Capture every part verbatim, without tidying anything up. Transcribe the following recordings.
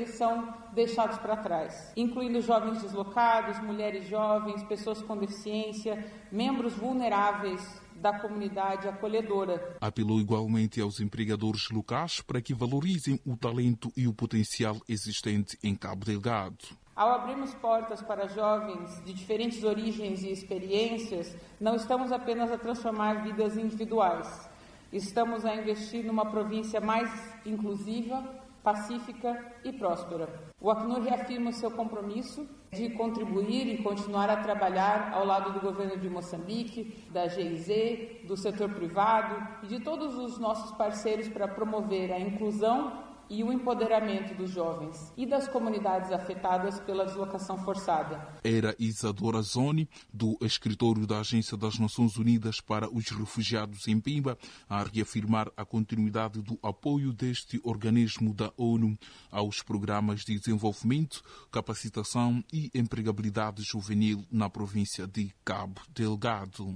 eles são deixados para trás, incluindo jovens deslocados, mulheres jovens, pessoas com deficiência, membros vulneráveis da comunidade acolhedora. Apelou igualmente aos empregadores locais para que valorizem o talento e o potencial existente em Cabo Delgado. Ao abrirmos portas para jovens de diferentes origens e experiências, não estamos apenas a transformar vidas individuais. Estamos a investir numa província mais inclusiva, pacífica e próspera. O Acnur reafirma o seu compromisso de contribuir e continuar a trabalhar ao lado do governo de Moçambique, da G I Z, do setor privado e de todos os nossos parceiros para promover a inclusão e o empoderamento dos jovens e das comunidades afetadas pela deslocação forçada. Era Isadora Zoni, do escritório da Agência das Nações Unidas para os Refugiados em Pemba, a reafirmar a continuidade do apoio deste organismo da ONU aos programas de desenvolvimento, capacitação e empregabilidade juvenil na província de Cabo Delgado.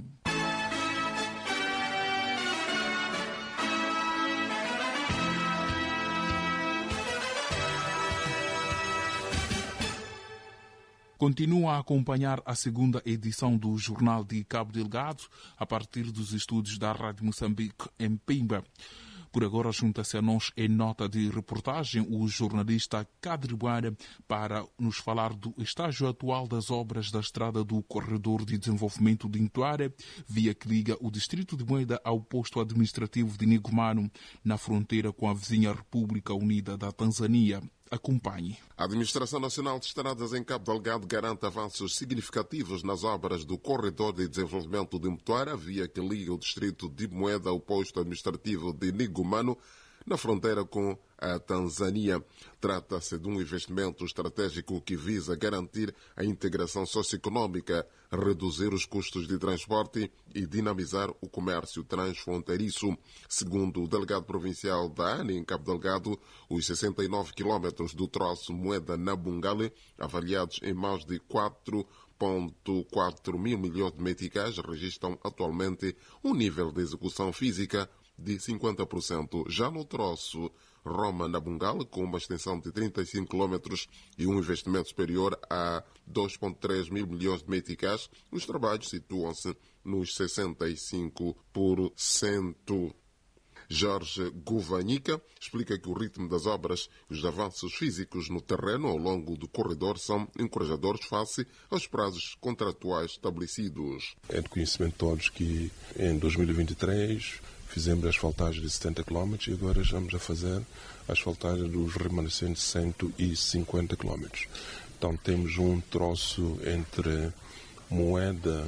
Continua a acompanhar a segunda edição do Jornal de Cabo Delgado a partir dos estúdios da Rádio Moçambique em Pemba. Por agora, junta-se a nós em nota de reportagem o jornalista Kadri Buana para nos falar do estágio atual das obras da estrada do Corredor de Desenvolvimento de Ntuara, via que liga o distrito de Moeda ao posto administrativo de Nigumano, na fronteira com a vizinha República Unida da Tanzânia. Acompanhe. A Administração Nacional de Estradas em Cabo Delgado garante avanços significativos nas obras do Corredor de Desenvolvimento de Ntuara, via que liga o distrito de Moeda ao posto administrativo de Nigumano, na fronteira com a Tanzânia. Trata-se de um investimento estratégico que visa garantir a integração socioeconômica, reduzir os custos de transporte e dinamizar o comércio transfronteiriço. Segundo o delegado provincial da ANI em Cabo Delgado, os sessenta e nove quilómetros do troço Moeda-Nabungale, avaliados em mais de quatro vírgula quatro mil milhões de meticais, registram atualmente um nível de execução física de cinquenta por cento. Já no troço Roma-Nabungale, com uma extensão de trinta e cinco quilómetros e um investimento superior a dois vírgula três mil milhões de meticais, os trabalhos situam-se nos sessenta e cinco por cento. Jorge Govanhica explica que o ritmo das obras e os avanços físicos no terreno ao longo do corredor são encorajadores face aos prazos contratuais estabelecidos. É de conhecimento de todos que em dois mil e vinte e três fizemos a asfaltagem de setenta quilómetros e agora estamos a fazer a asfaltagem dos remanescentes cento e cinquenta quilómetros. Então temos um troço entre Moeda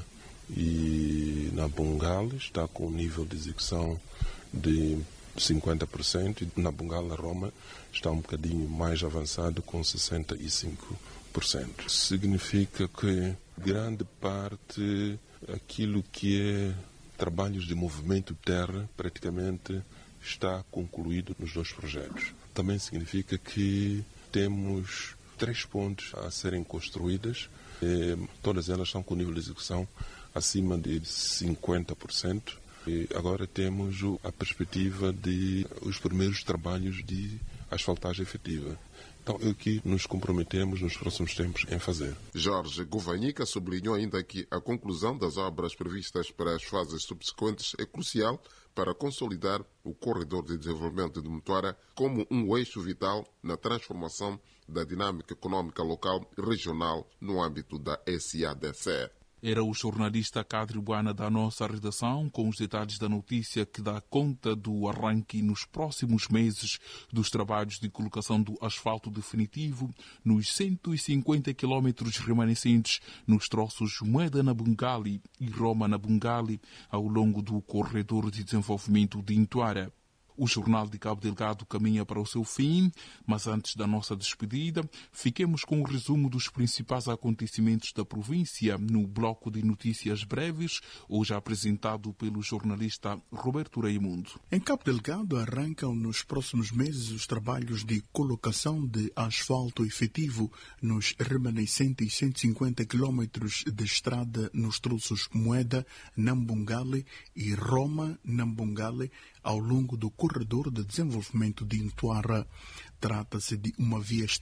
e Nabungale, está com um nível de execução de cinquenta por cento, e Nabungale-Roma está um bocadinho mais avançado com sessenta e cinco por cento. Significa que grande parte aquilo que é trabalhos de movimento de terra praticamente está concluído nos dois projetos. Também significa que temos três pontes a serem construídas, e todas elas estão com nível de execução acima de cinquenta por cento. E agora temos a perspectiva de os primeiros trabalhos de asfaltagem efetiva. Então, é o que nos comprometemos nos próximos tempos em fazer. Jorge Govanhica sublinhou ainda que a conclusão das obras previstas para as fases subsequentes é crucial para consolidar o Corredor de Desenvolvimento de Ntuara como um eixo vital na transformação da dinâmica econômica local e regional no âmbito da S A D C. Era o jornalista Kadri Buana da nossa redação com os detalhes da notícia que dá conta do arranque nos próximos meses dos trabalhos de colocação do asfalto definitivo nos cento e cinquenta quilómetros remanescentes nos troços Moeda-Nabungale e Roma-Nabungale ao longo do Corredor de Desenvolvimento de Ntuara. O Jornal de Cabo Delgado caminha para o seu fim, mas antes da nossa despedida, fiquemos com o resumo dos principais acontecimentos da província no bloco de notícias breves, hoje apresentado pelo jornalista Roberto Raimundo. Em Cabo Delgado arrancam nos próximos meses os trabalhos de colocação de asfalto efetivo nos remanescentes cento e cinquenta quilómetros de estrada nos troços Moeda, Nabungale e Roma, Nabungale, ao longo do Corredor de Desenvolvimento de Ntuara. Trata-se de uma via